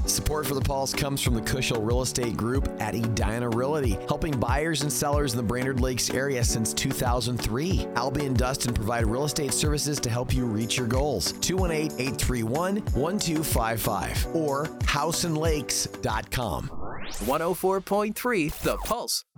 Support for The Pulse comes from the Cushel Real Estate Group at Edina Realty, helping buyers and sellers in the Brainerd Lakes area since 2003. Albie and Dustin provide real estate services to help you reach your goals. 218-831-1255 or houseandlakes.com. 104.3 The Pulse.